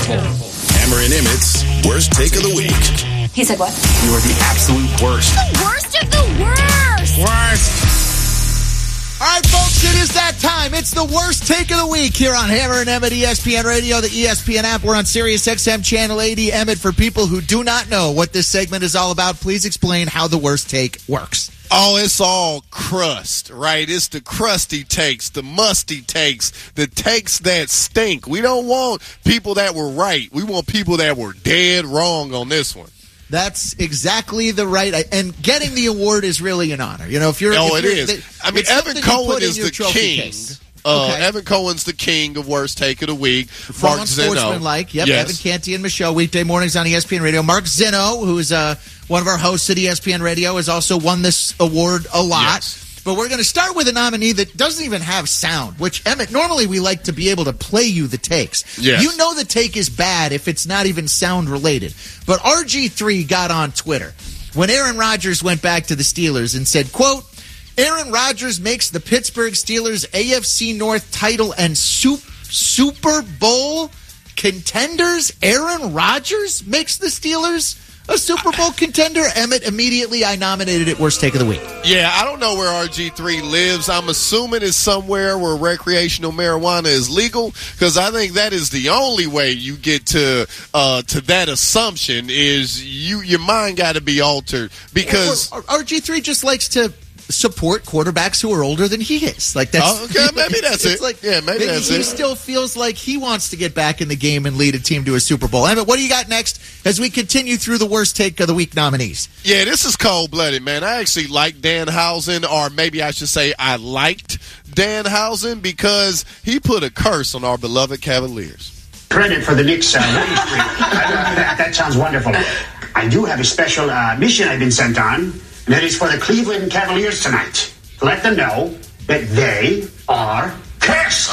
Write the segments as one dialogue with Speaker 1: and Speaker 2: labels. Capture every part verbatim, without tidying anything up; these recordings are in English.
Speaker 1: Bowl.
Speaker 2: Hammer and Emmett's worst take of the week.
Speaker 3: He said what?
Speaker 1: You are the absolute worst.
Speaker 3: The worst of the worst.
Speaker 1: Worst.
Speaker 4: All right, folks, it is that time. It's the worst take of the week here on Hammer and Emmett, E S P N Radio, the E S P N app. We're on Sirius X M Channel eighty. Emmett, for people who do not know what this segment is all about, please explain how the worst take works.
Speaker 5: Oh, it's all crust, right? It's the crusty takes, the musty takes, the takes that stink. We don't want people that were right. We want people that were dead wrong on this one.
Speaker 4: That's exactly the right, and getting the award is really an honor. You know, if you're,
Speaker 5: oh,
Speaker 4: if
Speaker 5: it
Speaker 4: you're,
Speaker 5: is.
Speaker 4: The,
Speaker 5: I mean, Evan Cohen is the king.
Speaker 4: Case.
Speaker 5: Uh,
Speaker 4: okay.
Speaker 5: Evan Cohen's the king of worst take of the week.
Speaker 4: From
Speaker 5: Mark Zinno.
Speaker 4: Sportsmanlike, yep.
Speaker 5: Yes.
Speaker 4: Evan Canty and Michelle, weekday mornings on E S P N Radio. Mark Zinno, who is uh, one of our hosts at E S P N Radio, has also won this award a lot.
Speaker 5: Yes.
Speaker 4: But we're going to start with a nominee that doesn't even have sound, which, Emmett, normally we like to be able to play you the takes.
Speaker 5: Yes.
Speaker 4: You know the take is bad if it's not even sound related. But R G three got on Twitter when Aaron Rodgers went back to the Steelers and said, quote, Aaron Rodgers makes the Pittsburgh Steelers A F C North title and Super Bowl contenders. Aaron Rodgers makes the Steelers a Super Bowl contender. Emmett, immediately I nominated it worst take of the week.
Speaker 5: Yeah, I don't know where R G three lives. I'm assuming it's somewhere where recreational marijuana is legal, because I think that is the only way you get to uh, to that assumption is you your mind got to be altered, because
Speaker 4: R G three just likes to support quarterbacks who are older than he is. Like that's
Speaker 5: oh, okay, maybe that's it.
Speaker 4: Like,
Speaker 5: yeah, maybe, maybe that's
Speaker 4: he
Speaker 5: it.
Speaker 4: He still feels like he wants to get back in the game and lead a team to a Super Bowl. Emmett, what do you got next as we continue through the worst take of the week nominees?
Speaker 5: Yeah, this is cold-blooded, man. I actually like Danhausen, or maybe I should say I liked Danhausen, because he put a curse on our beloved Cavaliers.
Speaker 6: Credit for the Knicks. Uh, that, that sounds wonderful. I do have a special uh, mission I've been sent on. And that is for the Cleveland Cavaliers tonight. To let them know that they are cursed.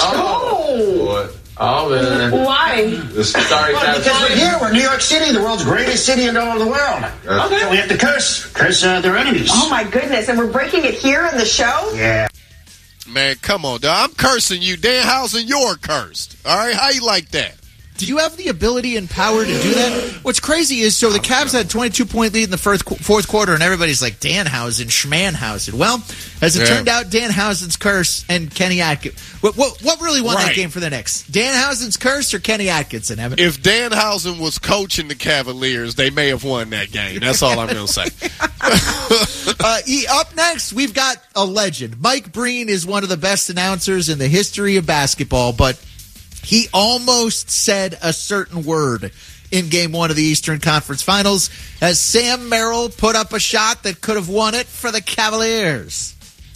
Speaker 7: Oh, oh man.
Speaker 3: Why?
Speaker 7: Sorry,
Speaker 6: well, because we're here. We're New York City, the world's greatest city in all of the world. Okay. So we have to curse. Curse uh, their enemies.
Speaker 3: Oh, my goodness. And we're breaking it here on the show?
Speaker 6: Yeah.
Speaker 5: Man, come on, dog. I'm cursing you. Danhausen, you're cursed. All right? How you like that?
Speaker 4: Do you have the ability and power to do that? What's crazy is, so the Cavs had a twenty-two point lead in the first, fourth quarter, and everybody's like, Danhausen, Schmanhausen. Well, as it
Speaker 5: yeah.
Speaker 4: turned out, Danhausen's curse and Kenny Atkins. What, what, what really won
Speaker 5: right.
Speaker 4: that game for the Knicks? Danhausen's curse or Kenny Atkinson? Evan?
Speaker 5: If Danhausen was coaching the Cavaliers, they may have won that game. That's all I'm going to say.
Speaker 4: uh, e, up next, we've got a legend. Mike Breen is one of the best announcers in the history of basketball, but he almost said a certain word in game one of the Eastern Conference Finals as Sam Merrill put up a shot that could have won it for the Cavaliers.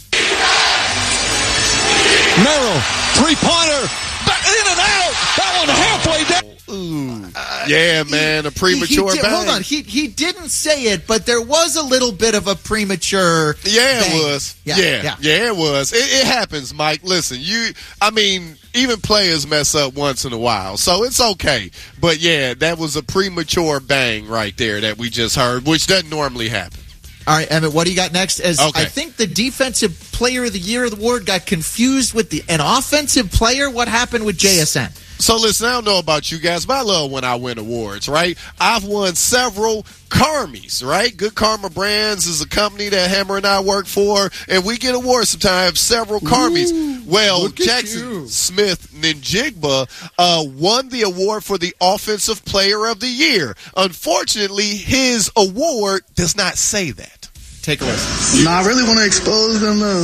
Speaker 8: Merrill, three-pointer, back in and out. That one halfway down.
Speaker 5: Ooh, yeah, man, a premature
Speaker 4: he, he did,
Speaker 5: bang.
Speaker 4: Hold on, he he didn't say it, but there was a little bit of a premature.
Speaker 5: Yeah,
Speaker 4: bang.
Speaker 5: it was.
Speaker 4: Yeah,
Speaker 5: yeah,
Speaker 4: yeah,
Speaker 5: yeah, it was. It, it happens, Mike. Listen, you. I mean, even players mess up once in a while, so it's okay. But yeah, that was a premature bang right there that we just heard, which doesn't normally happen.
Speaker 4: All right, Emmett, what do you got next? As
Speaker 5: okay.
Speaker 4: I think the Defensive Player of the Year award got confused with the an offensive player. What happened with J S N?
Speaker 5: So listen, I don't know about you guys, but I love when I win awards, right? I've won several Carmies, right? Good Karma Brands is a company that Hammer and I work for, and we get awards sometimes, several Carmies. Ooh, well, Jackson Smith Njigba uh, won the award for the Offensive Player of the Year. Unfortunately, his award does not say that.
Speaker 4: Take a listen.
Speaker 9: No, I really want to expose them, though.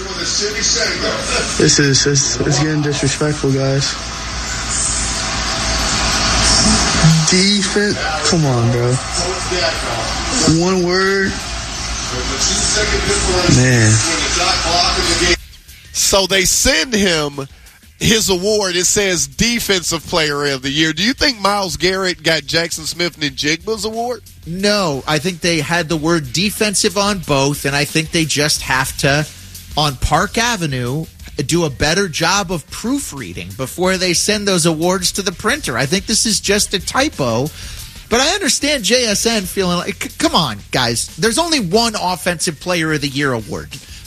Speaker 9: This is it's, it's getting disrespectful, guys. Defense, come on, bro. One word, man.
Speaker 5: So they send him his award. It says Defensive Player of the Year. Do you think Myles Garrett got Jackson Smith Njigba's award?
Speaker 4: No, I think they had the word defensive on both, and I think they just have to, on Park Avenue, do a better job of proofreading before they send those awards to the printer. I think this is just a typo. But I understand J S N feeling like, c- come on, guys. There's only one Offensive Player of the Year award.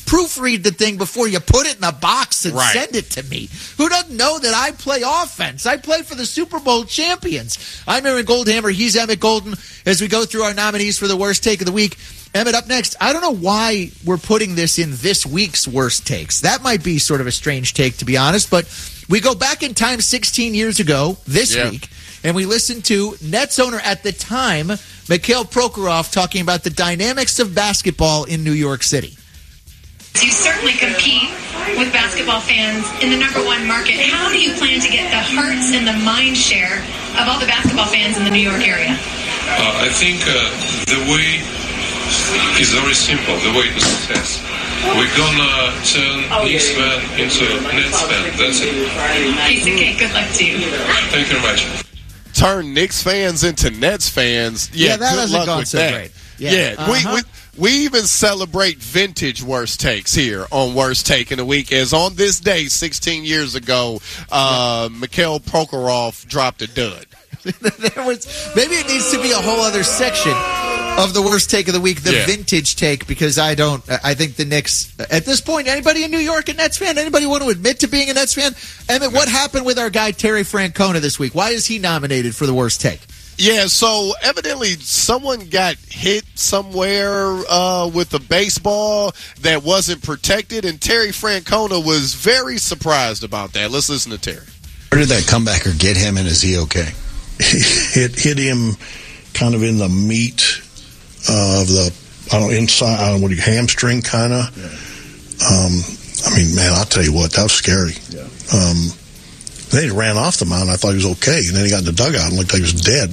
Speaker 4: proofread the thing before you put it in a box and
Speaker 5: Right.
Speaker 4: send it to me. Who doesn't know that I play offense? I play for the Super Bowl champions. I'm Aaron Goldhammer. He's Emmett Golden. As we go through our nominees for the worst take of the week, Emmett, up next. I don't know why we're putting this in this week's worst takes. That might be sort of a strange take, to be honest, but we go back in time sixteen years ago this
Speaker 5: Yeah.
Speaker 4: week, and we listen to Nets owner at the time, Mikhail Prokhorov, talking about the dynamics of basketball in New York City.
Speaker 10: You certainly compete with basketball fans in the number one market. How do you plan to get the hearts and the mind share of all the basketball fans in the New York area?
Speaker 11: Uh, I think uh, the way is very simple, the way to success. We're gonna turn Knicks fan into Nets fan. That's it.
Speaker 10: Piece of cake. Good luck to you.
Speaker 11: Thank you very much.
Speaker 5: Turn Knicks fans into Nets fans. Yeah,
Speaker 4: Yeah, that
Speaker 5: good
Speaker 4: hasn't
Speaker 5: luck
Speaker 4: gone
Speaker 5: with
Speaker 4: so
Speaker 5: that.
Speaker 4: great.
Speaker 5: Yeah,
Speaker 4: Yeah.
Speaker 5: we,
Speaker 4: Uh-huh.
Speaker 5: we we even celebrate vintage worst takes here on Worst Take in the Week. As on this day, sixteen years ago, uh, Mikhail Prokhorov dropped a dud.
Speaker 4: There was, maybe it needs to be a whole other section of the worst take of the week, the
Speaker 5: Yeah.
Speaker 4: vintage take, because I don't, I think the Knicks, at this point, anybody in New York a Nets fan? Anybody want to admit to being a Nets fan? Emmett, what happened with our guy Terry Francona this week? Why is he nominated for the worst take?
Speaker 5: Yeah, so evidently someone got hit somewhere uh, with a baseball that wasn't protected, and Terry Francona was very surprised about that. Let's listen to Terry.
Speaker 12: Where did that comebacker get him, and is he okay?
Speaker 13: It hit him kind of in the meat of the, I don't know, inside, I don't know, what do you, hamstring kind of. Yeah. Um, I mean, man, I'll tell you what, that was scary. Yeah. Um, then he ran off the mound. I thought he was okay. And then he got in the dugout and looked like he was dead.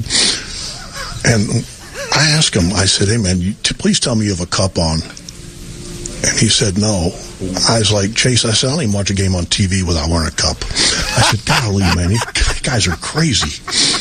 Speaker 13: And I asked him, I said, hey, man, you, t- please tell me you have a cup on. And he said, no. I was like, Chase, I said, I don't even watch a game on T V without wearing a cup. I said, golly, man, you guys are crazy.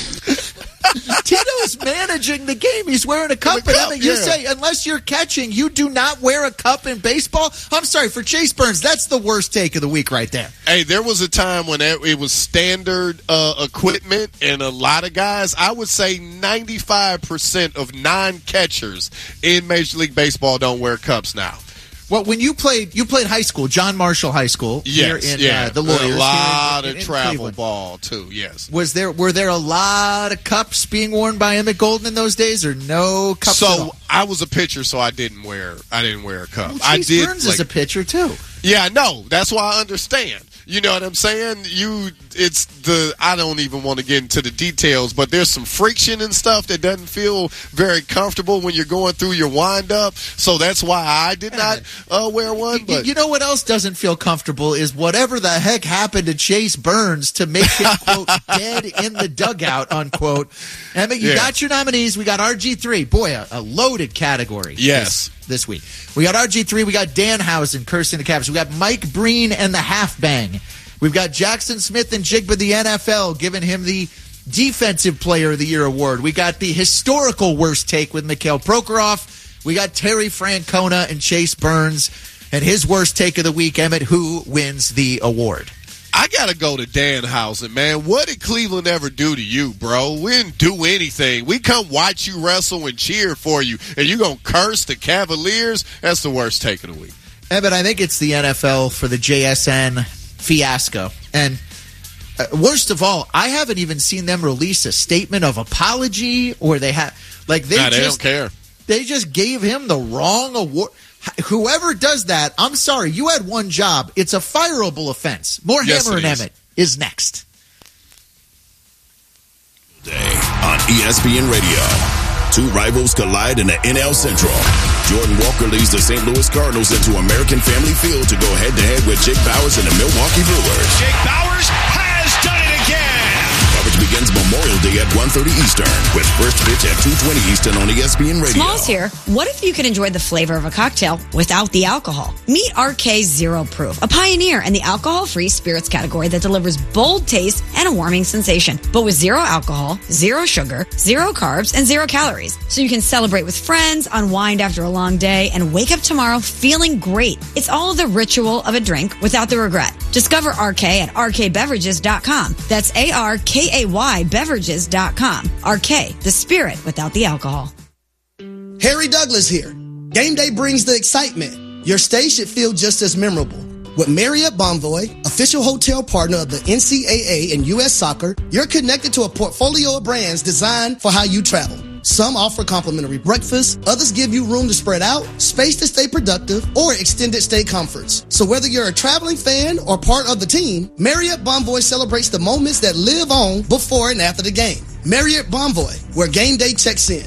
Speaker 4: Tito's managing the game. He's wearing a cup.
Speaker 5: The
Speaker 4: And
Speaker 5: cup,
Speaker 4: Emmett, you
Speaker 5: yeah.
Speaker 4: say, unless you're catching, you do not wear a cup in baseball? I'm sorry, for Chase Burns, that's the worst take of the week right there.
Speaker 5: Hey, there was a time when it it was standard uh, equipment, and a lot of guys, I would say ninety-five percent of non-catchers in Major League Baseball don't wear cups now.
Speaker 4: Well, when you played, you played high school, John Marshall High School,
Speaker 5: Yes,
Speaker 4: here in
Speaker 5: yeah.
Speaker 4: uh, the Lawyers.
Speaker 5: A
Speaker 4: here
Speaker 5: lot
Speaker 4: in-
Speaker 5: of
Speaker 4: in
Speaker 5: travel
Speaker 4: Cleveland.
Speaker 5: ball, too, yes.
Speaker 4: Was there were there a lot of cups being worn by Emmett Golden in those days, or no cups at
Speaker 5: So
Speaker 4: all?
Speaker 5: I was a pitcher, so I didn't wear I didn't wear a cup.
Speaker 4: Well,
Speaker 5: I
Speaker 4: Chase
Speaker 5: did.
Speaker 4: Burns
Speaker 5: like,
Speaker 4: is a pitcher too.
Speaker 5: Yeah, no, that's why I understand. You know what I'm saying? You, it's the, I don't even want to get into the details, but there's some friction and stuff that doesn't feel very comfortable when you're going through your wind up. So that's why I did not uh, wear one.
Speaker 4: You,
Speaker 5: But
Speaker 4: you know what else doesn't feel comfortable is whatever the heck happened to Chase Burns to make him, quote, dead in the dugout, unquote. Emmett, you
Speaker 5: Yeah.
Speaker 4: got your nominees. We got R G three. Boy, a, a loaded category.
Speaker 5: Yes.
Speaker 4: This, this week. We got R G three. We got Danhausen cursing the Cavs. We got Mike Breen and the half bang. We've got Jackson Smith and Jigba the N F L giving him the Defensive Player of the Year award. We got the historical worst take with Mikhail Prokhorov. We got Terry Francona and Chase Burns. And his worst take of the week, Emmett, who wins the award?
Speaker 5: I got to go to Danhausen, man. What did Cleveland ever do to you, bro? We didn't do anything. We come watch you wrestle and cheer for you, and you going to curse the Cavaliers? That's the worst take of the week.
Speaker 4: Emmett, I think it's the N F L for the J S N fiasco. And uh, worst of all, I haven't even seen them release a statement of apology, or they have, like, they
Speaker 5: Nah, they
Speaker 4: just
Speaker 5: don't care.
Speaker 4: They just gave him the wrong award. Whoever does that, I'm sorry, you had one job. It's a fireable offense. More
Speaker 5: Yes,
Speaker 4: Hammer
Speaker 5: it
Speaker 4: and
Speaker 5: is.
Speaker 4: Emmett is next.
Speaker 2: Day on E S P N Radio. Two rivals collide in the N L Central. Jordan Walker leads the Saint Louis Cardinals into American Family Field to go head-to-head with Jake Bowers and the Milwaukee Brewers.
Speaker 8: Jake Bowers has done it again.
Speaker 2: Coverage begins Memorial Day at one thirty Eastern with first pitch at two twenty Eastern on E S P N Radio.
Speaker 14: Smalls here. What if you could enjoy the flavor of a cocktail without the alcohol? Meet R K Zero Proof, a pioneer in the alcohol-free spirits category that delivers bold taste and a warming sensation, but with zero alcohol, zero sugar, zero carbs, and zero calories. So you can celebrate with friends, unwind after a long day, and wake up tomorrow feeling great. It's all the ritual of a drink without the regret. Discover R K at R K beverages dot com. That's A R K A Y beverages dot com. R K, the spirit without the alcohol.
Speaker 15: Harry Douglas here. Game day brings the excitement, your stay should feel just as memorable. With Marriott Bonvoy, official hotel partner of the N C double A and U S Soccer, you're connected to a portfolio of brands designed for how you travel. Some offer complimentary breakfast, others give you room to spread out, space to stay productive, or extended stay comforts. So whether you're a traveling fan or part of the team, Marriott Bonvoy celebrates the moments that live on before and after the game. Marriott Bonvoy, where game day checks in.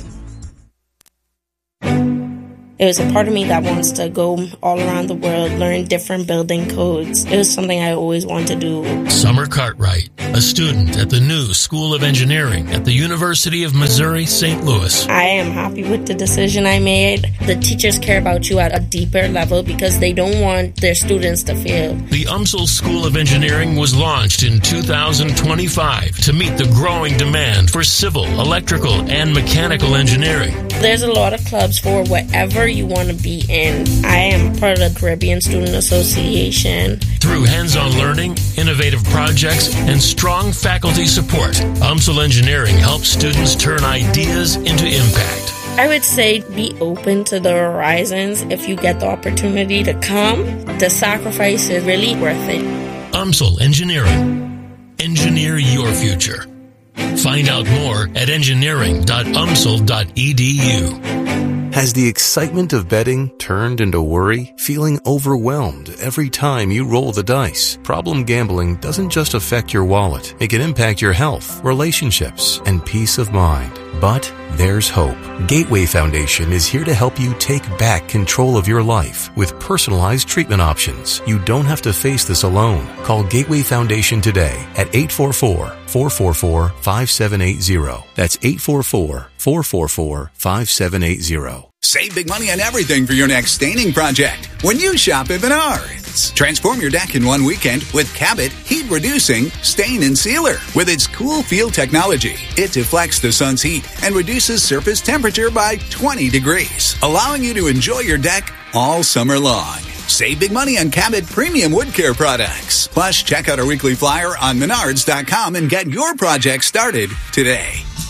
Speaker 16: It was a part of me that wants to go all around the world, learn different building codes. It was something I always wanted to do.
Speaker 17: Summer Cartwright, a student at the new School of Engineering at the University of Missouri, Saint Louis.
Speaker 16: I am happy with the decision I made. The teachers care about you at a deeper level because they don't want their students to fail.
Speaker 17: The U M S L School of Engineering was launched in two thousand twenty-five to meet the growing demand for civil, electrical, and mechanical engineering.
Speaker 16: There's a lot of clubs for whatever you want to be in. I am part of the Caribbean Student Association.
Speaker 17: Through hands-on learning, innovative projects, and strong faculty support, U M S L Engineering helps students turn ideas into impact.
Speaker 16: I would say be open to the horizons. If you get the opportunity to come, the sacrifice is really worth it.
Speaker 17: U M S L Engineering. Engineer your future. Find out more at engineering dot u m s l dot e d u.
Speaker 18: Has the excitement of betting turned into worry? Feeling overwhelmed every time you roll the dice? Problem gambling doesn't just affect your wallet. It can impact your health, relationships, and peace of mind. But there's hope. Gateway Foundation is here to help you take back control of your life with personalized treatment options. You don't have to face this alone. Call Gateway Foundation today at eight four four, four four four, five seven eight zero. That's eight four four, four four four, five seven eight zero.
Speaker 19: Save big money on everything for your next staining project when you shop at Menards. Transform your deck in one weekend with Cabot Heat Reducing Stain and Sealer. With its cool feel technology, it deflects the sun's heat and reduces surface temperature by twenty degrees, allowing you to enjoy your deck all summer long. Save big money on Cabot premium wood care products. Plus, check out our weekly flyer on menards dot com and get your project started today.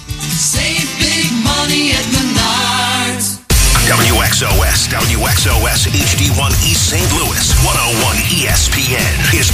Speaker 20: Save big money at Menards.
Speaker 2: W X O S, W X O S H D one East Saint Louis, one oh one E S P N is